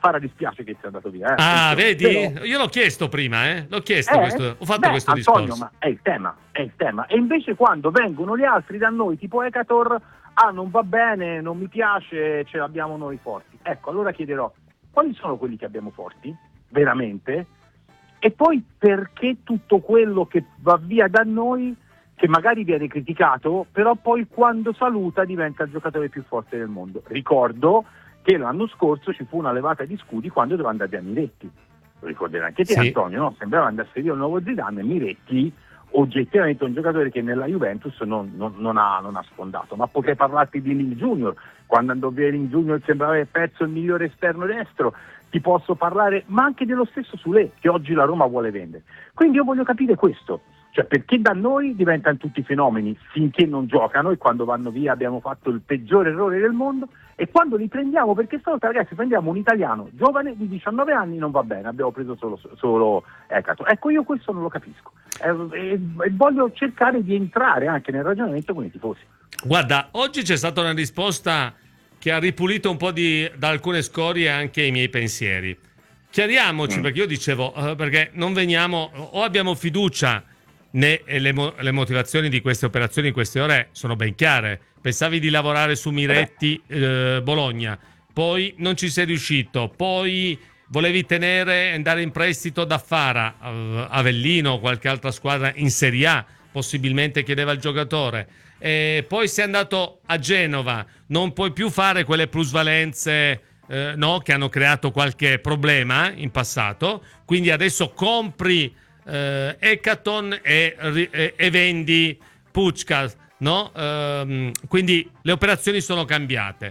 Fara dispiace che sia andato via. Vedi? Però... Io l'ho chiesto prima, l'ho chiesto ho fatto questo Antonio, discorso. Ma è il tema. E invece quando vengono gli altri da noi, tipo Ekator, non va bene, non mi piace, ce l'abbiamo noi forti. Ecco, allora chiederò, quali sono quelli che abbiamo forti? Veramente? E poi perché tutto quello che va via da noi, che magari viene criticato, però poi quando saluta diventa il giocatore più forte del mondo? Ricordo che l'anno scorso ci fu una levata di scudi quando doveva andare via Miretti. Lo ricorderai anche te, sì. Antonio, no? Sembrava andasse via il nuovo Zidane, e Miretti oggettivamente è un giocatore che nella Juventus non ha sfondato. Ma potrei parlarti di Ling Junior, quando andò via Ling Junior sembrava il pezzo il migliore esterno destro. Ti posso parlare, ma anche dello stesso Sule, che oggi la Roma vuole vendere. Quindi io voglio capire questo, cioè perché da noi diventano tutti fenomeni finché non giocano, e quando vanno via abbiamo fatto il peggiore errore del mondo, e quando li prendiamo, perché stavolta ragazzi prendiamo un italiano giovane di 19 anni, non va bene, abbiamo preso solo Ekato. Ecco, io questo non lo capisco, e voglio cercare di entrare anche nel ragionamento con i tifosi. Guarda, oggi c'è stata una risposta che ha ripulito un po' da alcune scorie anche i miei pensieri. Chiariamoci, perché io dicevo, perché non veniamo, o abbiamo fiducia le motivazioni di queste operazioni in queste ore sono ben chiare. Pensavi di lavorare su Miretti, Bologna, poi non ci sei riuscito, poi volevi andare in prestito da Fara, Avellino, qualche altra squadra in Serie A, possibilmente chiedeva il giocatore. Poi sei andato a Genova, non puoi più fare quelle plusvalenze che hanno creato qualche problema in passato, quindi adesso compri Ekaton e vendi Puskás, no? Quindi le operazioni sono cambiate.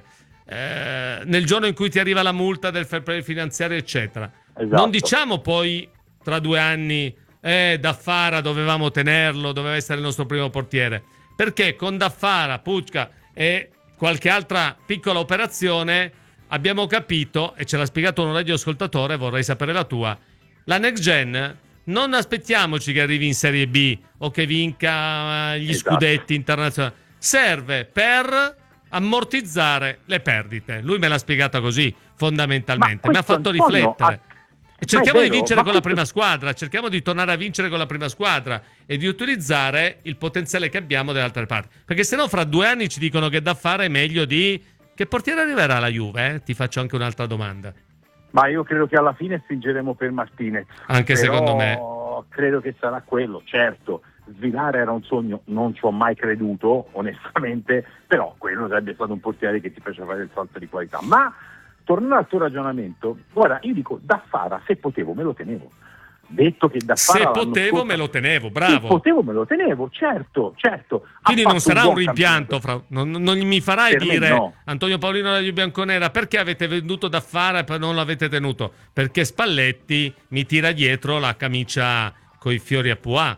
Nel giorno in cui ti arriva la multa del fair play finanziario, eccetera. Esatto. Non diciamo poi tra 2 anni Daffara dovevamo tenerlo, doveva essere il nostro primo portiere, perché con Daffara, Puskás e qualche altra piccola operazione abbiamo capito, e ce l'ha spiegato un radioascoltatore, vorrei sapere la tua, la next gen non aspettiamoci che arrivi in Serie B o che vinca gli scudetti internazionali, serve per ammortizzare le perdite. Lui me l'ha spiegata così fondamentalmente, mi ha fatto riflettere. Cerchiamo di vincere con la prima squadra, cerchiamo di tornare a vincere con la prima squadra e di utilizzare il potenziale che abbiamo dalle altre parti, perché se no fra 2 anni ci dicono che da fare è meglio di... Che portiere arriverà la Juve? Ti faccio anche un'altra domanda. Ma io credo che alla fine spingeremo per Martinez. Anche però secondo me. Credo che sarà quello, certo. Svilare era un sogno, non ci ho mai creduto, onestamente, però quello sarebbe stato un portiere che ti faceva fare il salto di qualità. Ma tornando al tuo ragionamento, guarda, io dico, Daffara, se potevo me lo tenevo. Detto che Daffara se potevo me lo tenevo, bravo. Se potevo me lo tenevo, certo. Quindi non sarà un rimpianto, non mi farai per dire, no. Antonio Paolino della Juve Bianconera, perché avete venduto Daffara e poi non l'avete tenuto? Perché Spalletti mi tira dietro la camicia coi fiori a Pua.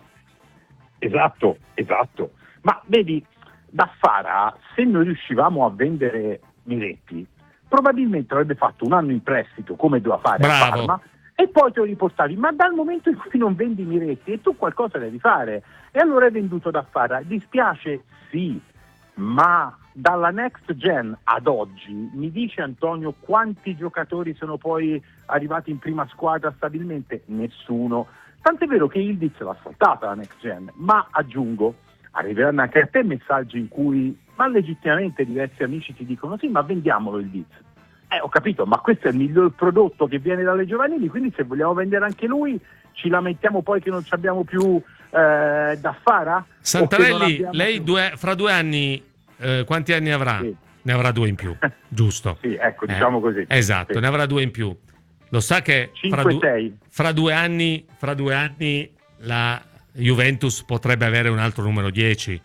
Esatto. Ma vedi, Daffara, se noi riuscivamo a vendere Miretti, probabilmente avrebbe fatto un anno in prestito come doveva fare a Parma, e poi te lo riportavi. Ma dal momento in cui non vendi Miretti, e tu qualcosa devi fare, e allora hai venduto Daffara. Dispiace, sì, ma dalla next gen ad oggi mi dice Antonio quanti giocatori sono poi arrivati in prima squadra stabilmente? Nessuno. Tant'è vero che Ildiz l'ha saltata la next gen, ma aggiungo, arriveranno anche a te messaggi in cui, ma legittimamente diversi amici ti dicono sì, ma vendiamolo Ildiz. Ho capito, ma questo è il miglior prodotto che viene dalle giovanili, quindi se vogliamo vendere anche lui ci lamentiamo poi che non abbiamo più Daffara? Santarelli, lei fra 2 anni quanti anni avrà? Sì. Ne avrà 2 in più, giusto? Sì, ecco, diciamo così. Esatto, sì. Ne avrà 2 in più. Lo sa che fra 2 anni la Juventus potrebbe avere un altro numero 10,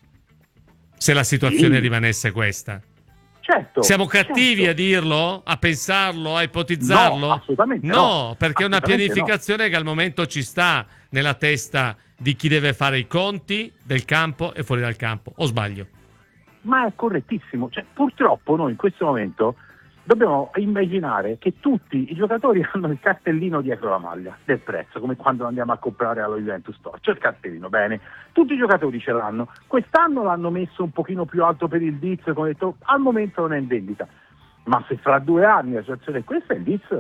se la situazione rimanesse questa. Certo, siamo cattivi a dirlo, a pensarlo, a ipotizzarlo? No, assolutamente no, perché è una pianificazione che al momento ci sta nella testa di chi deve fare i conti del campo e fuori dal campo, o sbaglio? Ma è correttissimo, purtroppo noi in questo momento dobbiamo immaginare che tutti i giocatori hanno il cartellino dietro la maglia del prezzo, come quando andiamo a comprare allo Juventus Store, c'è il cartellino, bene, tutti i giocatori ce l'hanno, quest'anno l'hanno messo un pochino più alto per il Diz, come ho detto, al momento non è in vendita, ma se fra 2 anni la situazione è questa, il Diz